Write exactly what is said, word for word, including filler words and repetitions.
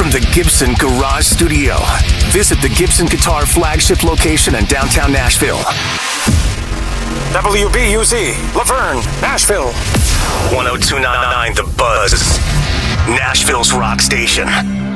from the Gibson Garage Studio. Visit the Gibson Guitar flagship location in downtown Nashville. W B U Z, Laverne, Nashville. one oh two point nine The Buzz, Nashville's rock station.